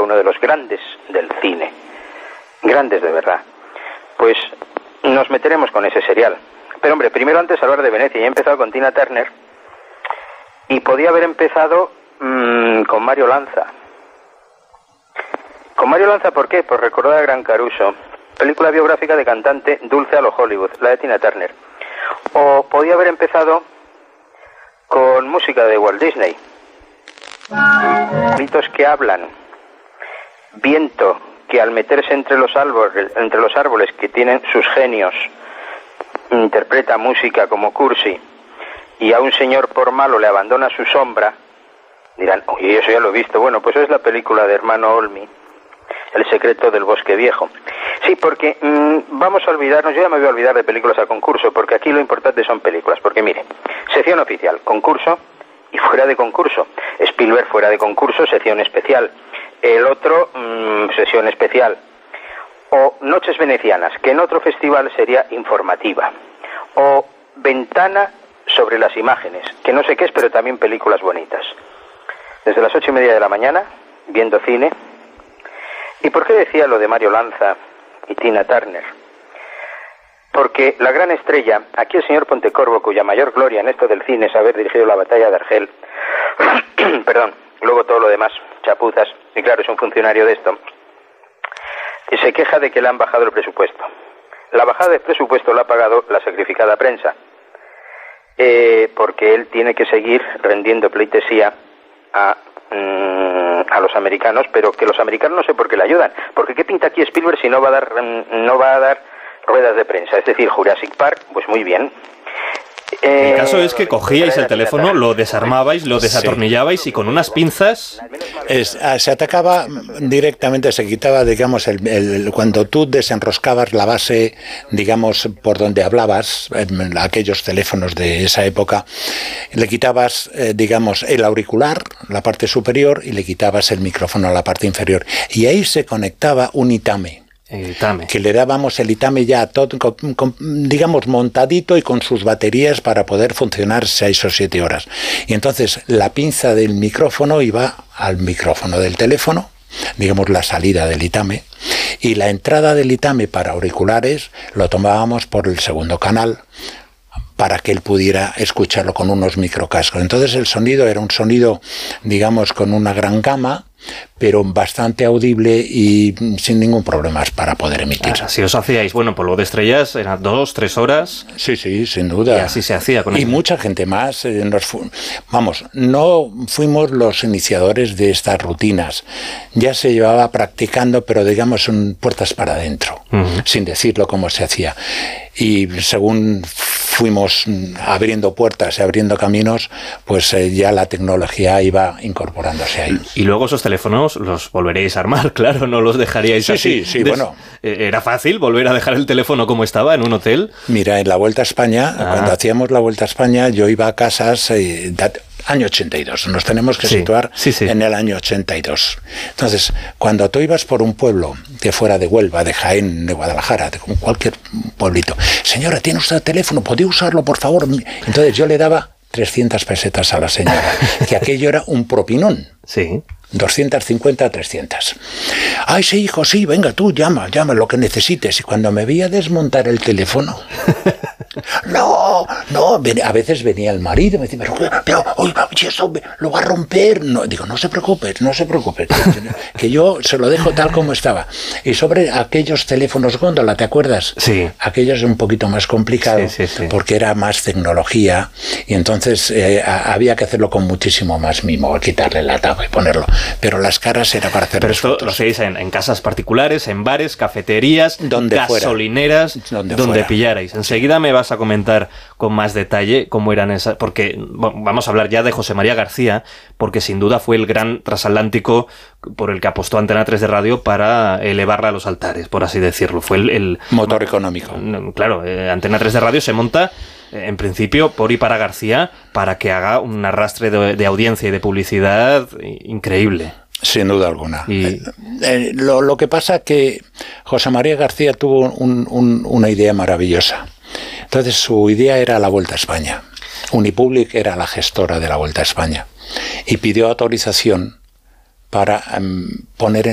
uno de los grandes del cine, grandes de verdad. Pues nos meteremos con ese serial. Pero hombre, primero antes hablar de Venecia. Ya he empezado con Tina Turner y podía haber empezado con Mario Lanza. Con Mario Lanza, ¿por qué? Por recordar a Gran Caruso, película biográfica de cantante dulce a lo Hollywood, la de Tina Turner. O podía haber empezado con música de Walt Disney. Gritos que hablan, viento que al meterse entre los árboles que tienen sus genios, interpreta música como Cursi, y a un señor por malo le abandona su sombra. Dirán, oye, eso ya lo he visto. Bueno, pues es la película de Hermano Olmi, El secreto del bosque viejo. Sí, porque vamos a olvidarnos, yo ya me voy a olvidar de películas a concurso, porque aquí lo importante son películas. Porque mire, sección oficial, concurso y fuera de concurso. Spielberg fuera de concurso, sección especial. El otro, sesión especial. O Noches Venecianas, que en otro festival sería informativa. O Ventana sobre las imágenes, que no sé qué es, pero también películas bonitas. Desde las 8:30 de la mañana, viendo cine. ¿Y por qué decía lo de Mario Lanza y Tina Turner? Porque la gran estrella, aquí el señor Pontecorvo, cuya mayor gloria en esto del cine es haber dirigido la batalla de Argel, perdón, luego todo lo demás, chapuzas, y claro, es un funcionario de esto, y se queja de que le han bajado el presupuesto. La bajada de presupuesto la ha pagado la sacrificada prensa, porque él tiene que seguir rendiendo pleitesía a los americanos, pero que los americanos no sé por qué le ayudan, porque ¿qué pinta aquí Spielberg si no va a dar ruedas de prensa? Es decir, Jurassic Park, pues muy bien. El caso es que cogíais el teléfono, lo desarmabais, lo desatornillabais y con unas pinzas... se atacaba directamente, se quitaba, digamos, cuando tú desenroscabas la base, digamos, por donde hablabas, aquellos teléfonos de esa época, le quitabas, digamos, el auricular, la parte superior, y le quitabas el micrófono a la parte inferior. Y ahí se conectaba un Itame. Que le dábamos el Itame ya todo, digamos, montadito y con sus baterías para poder funcionar 6 o 7 horas. Y entonces la pinza del micrófono iba al micrófono del teléfono, digamos la salida del Itame, y la entrada del Itame para auriculares lo tomábamos por el segundo canal, para que él pudiera escucharlo con unos microcascos. Entonces el sonido era un sonido, digamos, con una gran gama, pero bastante audible y sin ningún problema para poder emitir. Así os hacíais, bueno, por lo de Estrellas, eran 2-3 horas. Sí, sin duda. Y así se hacía con y mucha gente más. No fuimos los iniciadores de estas rutinas. Ya se llevaba practicando, pero digamos en puertas para adentro, sin decirlo cómo se hacía. Y según fuimos abriendo puertas y abriendo caminos, pues ya la tecnología iba incorporándose ahí. Y luego esos teléfonos los volveríais a armar, claro, no los dejaríais así. Sí, bueno. ¿Era fácil volver a dejar el teléfono como estaba en un hotel? Mira, en la Vuelta a España, cuando hacíamos la Vuelta a España, yo iba a casas... año 82, nos tenemos que situar en el año 82. Entonces, cuando tú ibas por un pueblo que fuera de Huelva, de Jaén, de Guadalajara, de cualquier pueblito, señora, ¿tiene usted teléfono? ¿Podría usarlo, por favor? Entonces yo le daba 300 pesetas a la señora, que aquello era un propinón. Sí. 250 a 300. Ay, sí, hijo, sí, venga, tú llama lo que necesites. Y cuando me veía desmontar el teléfono, no, a veces venía el marido y me decía, pero oiga, eso lo va a romper. No, digo, no se preocupe, que yo se lo dejo tal como estaba. Y sobre aquellos teléfonos góndola, ¿te acuerdas? Sí. Aquellos un poquito más complicado, porque era más tecnología y entonces había que hacerlo con muchísimo más mimo, quitarle la tapa y ponerlo. Pero las caras era para hacer. Pero esto fotos. Lo hacéis en casas particulares, en bares, cafeterías, gasolineras, donde pillarais. Enseguida me vas a comentar con más detalle cómo eran esas, porque vamos a hablar ya de José María García, porque sin duda fue el gran transatlántico por el que apostó Antena 3 de Radio para elevarla a los altares, por así decirlo. Fue el motor económico. Claro, Antena 3 de Radio se monta en principio por y para García, para que haga un arrastre de audiencia y de publicidad increíble. Sin duda alguna. Lo que pasa es que José María García tuvo una idea maravillosa. Entonces su idea era la Vuelta a España. Unipublic era la gestora de la Vuelta a España y pidió autorización para poner en